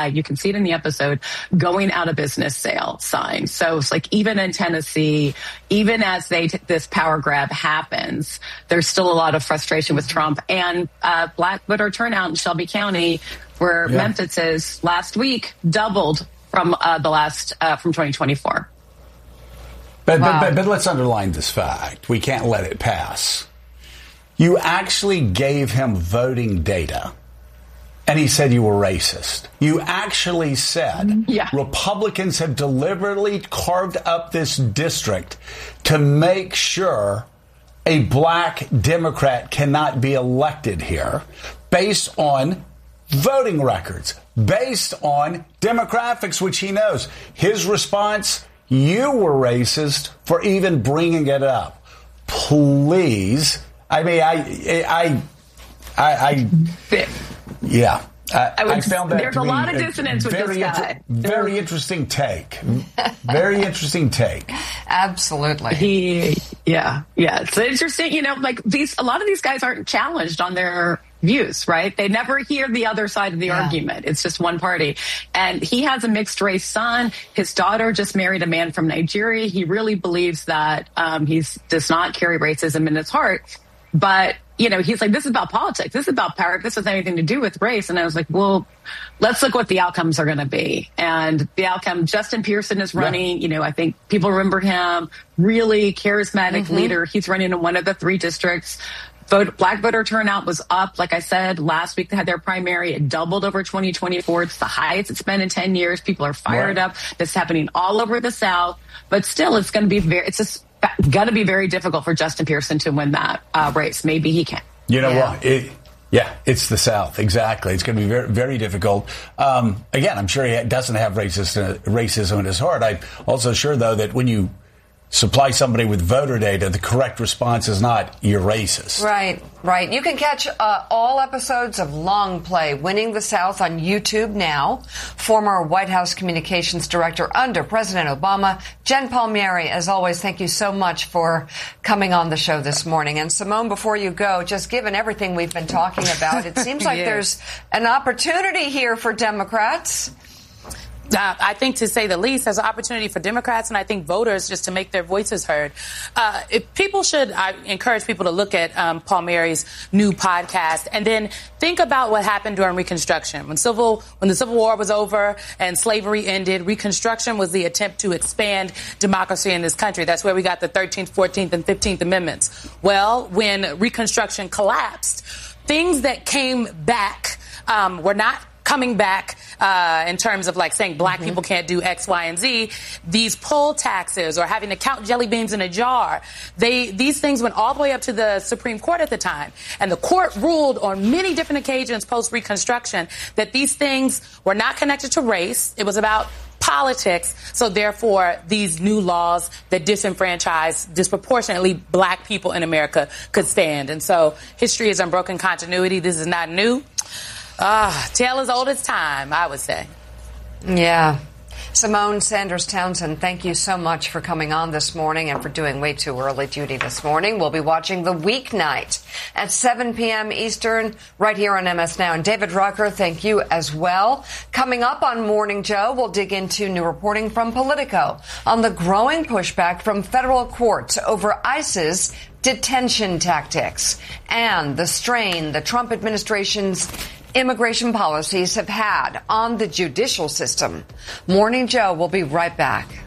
you can see it in the episode, going out of business sale signs. So it's like even in Tennessee, even as this power grab happens, there's still a lot of frustration with Trump. And black voter turnout in Shelby County, where Memphis is, last week doubled from from 2024. But let's underline this fact. We can't let it pass. You actually gave him voting data, and he said you were racist. You actually said Republicans have deliberately carved up this district to make sure a black Democrat cannot be elected here based on voting records, based on demographics, which he knows. His response: you were racist for even bringing it up. Please. I mean, I found that there's a lot of dissonance with this guy. Very interesting take. Very interesting take. Absolutely. It's interesting. You know, like a lot of these guys aren't challenged on their views, right? They never hear the other side of the argument. It's just one party. And he has a mixed race son. His daughter just married a man from Nigeria. He really believes that he does not carry racism in his heart. But, you know, he's like, this is about politics. This is about power. This has anything to do with race. And I was like, well, let's look what the outcomes are going to be. And the outcome, Justin Pearson is running. You know, I think people remember him, really charismatic leader. He's running in one of the 3 districts. Black voter turnout was up. Like I said, last week they had their primary. It doubled over 2024. It's the highest it's been in 10 years. People are fired up. This is happening all over the South. But still, it's going to be going to be very difficult for Justin Pearson to win that race. Maybe he can. You know what? It's the South. Exactly. It's going to be very, very difficult. Again, I'm sure he doesn't have racism in his heart. I'm also sure, though, that when you supply somebody with voter data, the correct response is not, you're racist. Right. You can catch all episodes of Long Play, Winning the South, on YouTube now. Former White House Communications Director under President Obama, Jen Palmieri, as always, thank you so much for coming on the show this morning. And Simone, before you go, just given everything we've been talking about, it seems like there's an opportunity here for Democrats. I think, to say the least, there's an opportunity for Democrats and I think voters just to make their voices heard. I encourage people to look at Palmieri's new podcast and then think about what happened during Reconstruction. When the Civil War was over and slavery ended, Reconstruction was the attempt to expand democracy in this country. That's where we got the 13th, 14th, and 15th Amendments. Well, when Reconstruction collapsed, things that came back were not coming back in terms of like saying black people can't do X, Y, and Z. These poll taxes or having to count jelly beans in a jar, these things went all the way up to the Supreme Court at the time. And the court ruled on many different occasions post-Reconstruction that these things were not connected to race. It was about politics. So therefore, these new laws that disenfranchise disproportionately black people in America could stand. And so history is unbroken continuity. This is not new. Tale as old as time, I would say. Yeah. Simone Sanders Townsend, thank you so much for coming on this morning and for doing way too early duty this morning. We'll be watching The Weeknight at 7 p.m. Eastern right here on MS Now. And David Rucker, thank you as well. Coming up on Morning Joe, we'll dig into new reporting from Politico on the growing pushback from federal courts over ICE's detention tactics and the strain the Trump administration's immigration policies have had on the judicial system. Morning Joe will be right back.